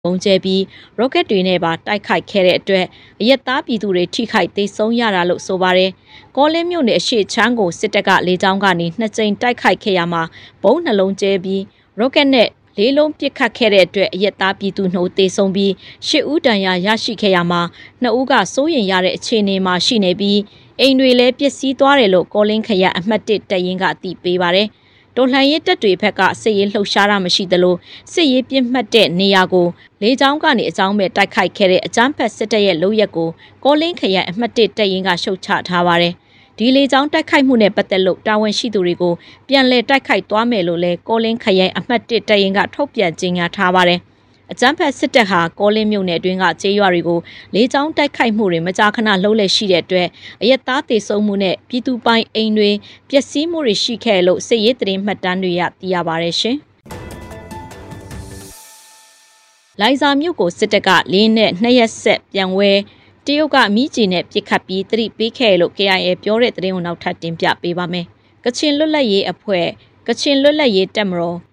ပုံကျဲပြီး rocket တွေနဲ့ပါတိုက်ခိုက်ခဲ့တဲ့အတွက်အရက်သားပြည်သူတွေထိခိုက်သေဆုံးရတာလို့ဆိုပါတယ်။ကောလင်းမြို့နယ်အရှိချမ်းကိုစစ်တပ်ကလေကြောင်းကနေ2ကြိမ်တိုက်ခိုက်ခဲ့ရမှာဘုံနှလုံးကျဲပြီး rocket နဲ့လေးလုံးပစ်ခတ်ခဲ့တဲ့အတွက်အရက်သားပြည်သူ2ဦးသေဆုံးပြီး10ဦးဒဏ်ရာရရှိခဲ့ရမှာ2ဦးကစိုးရင်ရတဲ့အခြေအနေမှာရှိနေပြီးအိမ်တွေလည်းပျက်စီးသွားတယ်လို့ကောလင်းခရိုင်အမှတ်1တပ်ရင်းကအသိပေးပါတယ်။တော်လှန်ရေးတပ်တွေဘက်ကစစ်ရေးလှုပ်ရှားတာမရှိသလိုစစ်ရေးပြစ်မှတ်တဲ့နေရာကိုလေကြောင်းကနေအကြောင်းမဲ့တိုက်ခိုက်ခဲ့တဲ့အကြမ်းဖက်စစ်တပ်ရဲ့လုပ်ရက်ကိုကောလင်းခရိုင်အမှတ်1တပ်ရင်းကရှုတ်ချထားပါတယ်။ဒီလေကြောင်းတိုက်ခိုက်မှုနဲ့ပတ်သက်လို့တာဝန်ရှိသူတွေကိုပြန်လည်တိုက်ခိုက်သွားမယ်လို့လည်းကောလင်းခရိုင်အမှတ်1တပ်ရင်းကထုတ်ပြန်ကြေညာထားပါတယ်။အကြမ်းဖက်စစ်တပ်ဟာကောလင်းမြို့နယ်အတွင်းကကျေးရွာတွေကိုလေကြောင်းတိုက်ခိုက်မှုတွေမကြာခဏလှုပ်လက်ရှိတဲ့အတွက်အရက်သားသေဆုံးမှုနဲ့ပြည်သူပိုင်အိမ်တွေပျက်စီးမှုတွေရှိခဲ့လို့စစ်ရေးသတင်းမှတ်တမ်းတွေရသိရပါတယ်ရှင်။လိုင်ဇာမြို့ကိုစစ်တပ်ကလင်းနဲ့2ရက်ဆက်ပြန်ဝဲတရုတ်ကမိကြီးနဲ့ပြစ်ခတ်ပြီးသတိပေးခဲ့လို့ KIA ပြောတဲ့သတင်းကိုနောက်ထပ်တင်ပြပေးပါမယ်။ကချင်လွတ်လပ်ရေးအဖွဲ့ကချင်လွတ်လပ်ရေးတပ်မတော်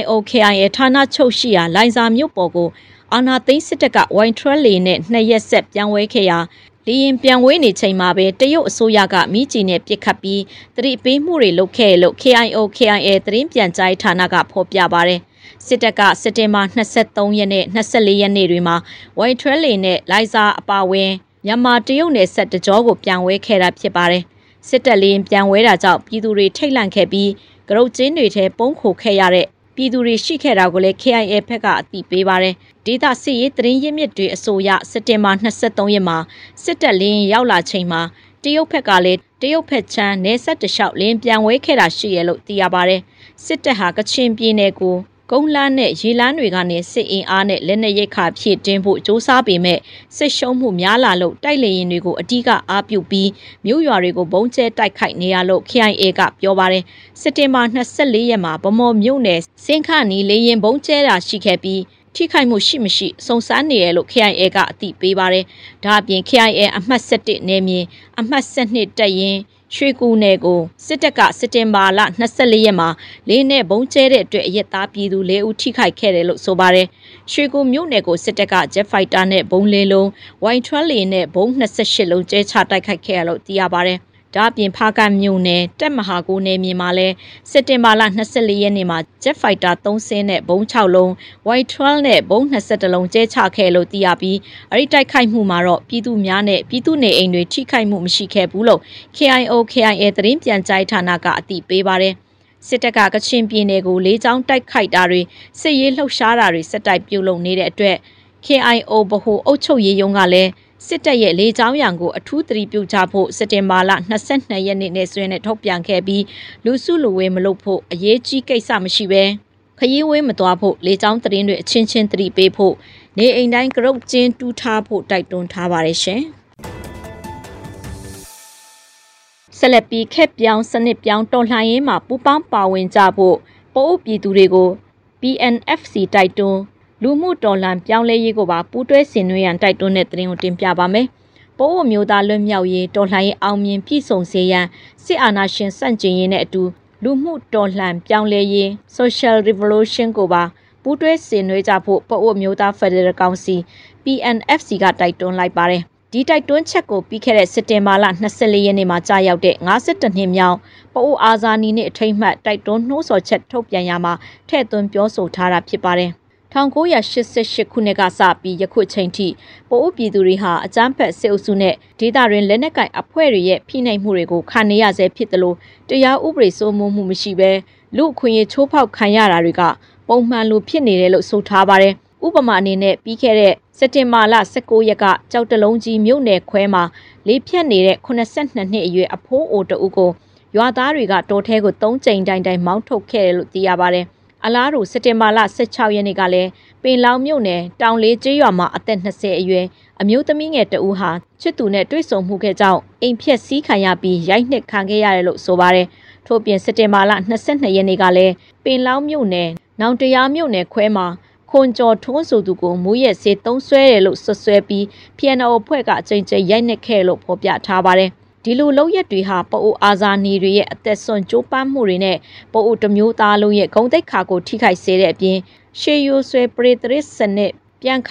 KIA ဌာနချုပ်ရှိရာလိုင်ဇာမြို့ပေါ်ကိုအာနာသိန်းစစ်တပ်ကဝိုင်ထရလေနဲ့2ရက်ဆက်ပြန်ဝဲခဲ့ရာလေရင်ပြန်ဝဲနေချိန်မှာပဲတရုတ်အစိုးရကမိကြီးနဲ့ပြစ်ခတ်ပြီးသတိပေးမှုတွေလုပ်ခဲ့လို့ KIA သတင်းပြန်ကြားဌာနကဖော်ပြပါတယ်။စစ်တပ်ကစက်တင်ဘာ23ရက်နဲ့24ရက်နေ့တွေမှာဝိုင်ထရလေနဲ့လိုင်ဇာအပါအဝင်မြန်မာတရုတ်နယ်စပ်တကြောကိုပြန်ဝဲခဲ့တာဖြစ်ပါတယ်။စစ်တပ်လေရင်ပြန်ဝဲတာကြောင့်ပြည်သူတွေထိတ်လန့်ခဲ့ပြီးကရုတ်ကျင်းတွေထဲပုံခိုခဲ့ရတဲ့ပြည်သူတွေရှိခဲ့တာကိုလည်း KIA ဘက်ကအသိပေးပါတယ်။ဒေသစစ်ရေးသတင်းရင်းမြစ်တွေအဆိုအရစက်တင်ဘာ23ရက်မှာစစ်တပ်လင်းရောက်လာချိန်မှာတရုတ်ဘက်ကလည်းတရုတ်ဘက်ချမ်းနယ်စပ်တလျှောက်လင်းပြန်ဝဲခဲ့တာရှိရလို့သိရပါတယ်။စစ်တပ်ဟာကချင်ပြည်နယ်ကိုကုန်းလန်းနဲ့ရေလန်းတွေကနေစစ်အင်အားနဲ့လက်နက်ရိတ်ခါဖြည့်တင်းဖို့စ조사ပေမဲ့စစ်ရှုံးမှုများလာလို့တိုက်လေရင်တွေကိုအ धिကအားပြုပြီးမြို့ရွာတွေကိုဘုံကျဲတိုက်ခိုက်နေရလို့ KIA ကပြောပါတယ်စက်တင်ဘာ24ရက်မှာဗမော်မြို့နယ်စင်ခနီလေရင်ဘုံကျဲတာရှိခဲ့ပြီးထိခိုက်မှုရှိမရှိစုံစမ်းနေရလို့ KIA ကအသိပေးပါတယ်ဒါအပြင် KIA အမှတ်7နယ်မြေအမှတ်7တပ်ရင်းရွှေကူနယ်ကိုစစ်တပ်ကစက်တင်ဘာလ24ရက်မှာလေးနဲ့ဘုံကျဲတဲ့အတွက်အရက်သားပြည်သူ4ဦးထိခိုက်ခဲ့တယ်လို့ဆိုပါတယ်။ရွှေကူမြို့နယ်ကိုစစ်တပ်က Jet Fighter နဲ့ဘုံလေးလုံးဝိုင်ထရလေနဲ့ဘုံ28လုံးကျဲချတိုက်ခိုက်ခဲ့ရလို့သိရပါတယ်။ဒါအပြင်ဖားကတ်မြို့နယ်တက်မဟာကိုနယ်မြေမှာလဲစက်တင်ဘာလ24ရက်နေ့မှာ Jet Fighter 3စင်းနဲ့ဘုံ6လုံးဝိုင်ထရနဲ့ဘုံ21လုံးကျဲချခဲ့လို့သိရပြီးအဲ့ဒီတိုက်ခိုက်မှုမှာတော့ပြည်သူများနဲ့ပြည်သူနေအိမ်တွေထိခိုက်မှုမရှိခဲ့ဘူးလို့ KIA သတင်းပြန်ကြားဌာနကအသိပေးပါတယ်စစ်တပ်ကကချင်ပြည်နယ်ကိုလေးချောင်းတိုက်ခိုက်တာတွေစစ်ရေးလှုပ်ရှားတာတွေစက်တိုက်ပြုလုပ်နေတဲ့အတွက် KIO ဗဟိုအုပ်ချုပ်ရေးရုံးကလည်းစစ်တပ်ရဲ့လေးချောင်းရံကိုအထူးသတိပြုကြဖို့စက်တင်ဘာလ22ရက်နေ့နဲ့ဆွေးနွေးထုတ်ပြန်ခဲ့ပြီးလူစုလူဝေးမလုပ်ဖို့အရေးကြီးကိစ္စမရှိဘဲခရီးဝေးမသွားဖို့လေးချောင်းသတင်းတွေအချင်းချင်းသတိပေးဖို့နေအိမ်တိုင်းကရုတ်ကျင်းတူးထားဖို့တိုက်တွန်းထားပါတယ်ရှင်ဆက်လက်ပြီးခက်ပြောင်းစနစ်ပြောင်းတော်လှန်ရေးမှာပူးပေါင်းပါဝင်ကြဖို့ပို့ပြည်သူတွေကို PNFC တိုက်တွန်းလူမှုတော်လှန်ပြောင်းလဲရေးကိုပါပူးတွဲဆင်နွှဲရန်တိုက်တွန်းတဲ့သတင်းကိုတင်ပြပါမယ်။ပို့မျိုးသားလွတ်မြောက်ရေးတော်လှန်ရေးအောင်မြင်ပြည့်စုံစေရန်စစ်အာဏာရှင်ဆန့်ကျင်ရေးနဲ့အတူလူမှုတော်လှန်ပြောင်းလဲရေး Social Revolution ကိုပါပူးတွဲဆင်နွှဲကြဖို့ပို့မျိုးသား Federal Council PNFC ကတိုက်တွန်းလိုက်ပါတယ်။ဒီတိုက်တွန်းချက်ကိုပြီးခဲ့တဲ့စက်တင်ဘာလ24ရက်နေ့မှာကြာရောက်တဲ့52နှစ်မြောက်ပို့အာဇာနည်နေ့အထိမ်းအမှတ်တိုက်တွန်းနှိုးဆော်ချက်ထုတ်ပြန်ရမှာထည့်သွင်းပြောဆိုထားတာဖြစ်ပါတယ်1988ခုနှစ်ကစပြီးယခုချိန်ထိပို့ပြည်သူတွေဟာအကြမ်းဖက်စစ်အုပ်စုနဲ့ဒေသတွင်လက်နက်ကိုင်အဖွဲ့တွေရဲ့ဖိနှိပ်မှုတွေကိုခံနေရဆဲဖြစ်တယ်လို့တရားဥပဒေစိုးမိုးမှုမရှိဘဲလူအခွင့်အရေးချိုးဖောက်ခံရတာတွေကပုံမှန်လိုဖြစ်နေတယ်လို့ဆိုထားပါတယ်ဥပမာအနေနဲ့ပြီးခဲ့တဲ့စက်တင်ဘာလ19ရက်ကကြောက်တလုံးကြီးမြို့နယ်ခွဲမှာလေးဖြတ်နေတဲ့82နှစ်အရွယ်အဖိုးအိုတဦးကိုရွာသားတွေကတော်ထဲကို3ကြိမ်တိုင်မောင်းထုတ်ခဲ့တယ်လို့သိရပါတယ်အလားတူစက်တင်ဘာလ16ရက်နေ့ကလည်းပင်လောင်မြို့နယ်တောင်လေးကျေးရွာမှာအသက်20အရွယ်အမျိုးသမီးငယ်တဦးဟာချစ်သူနဲ့တွေ့ဆုံမှုခဲ့ကြောင်းအိမ်ဖြက်စီးခံရပြီးရိုက်နှက်ခံခဲ့ရတယ်လို့ဆိုပါတယ်ထို့ပြင်စက်တင်ဘာလ22ရက်နေ့ကလည်းပင်လောင်မြို့နယ်နောင်တရားမြို့နယ်ခွဲမှာခွန်ကျော်ထွန်းဆိုသူကိုမူရက်စေးသုံးဆွဲတယ်လို့ဆွဆွဲပြီး PNO အဖွဲ့ကအကြိမ်ကြိမ်ရိုက်နှက်ခဲ့လို့ဖော်ပြထားပါတယ်ဒီလိုလုပ်ရက်တွေဟာပို့အာဇာနည်တွေရဲ့အသက်ဆွန့်ကြိုးပမ်းမှုတွေနဲ့ပို့တမျိုးသားလုံးရဲ့ဂုဏ်သိက္ခာကိုထိခိုက်စေတဲ့အပြင်ရှေးရိုးဆွဲပရိသရစ်စနစ်ပြန်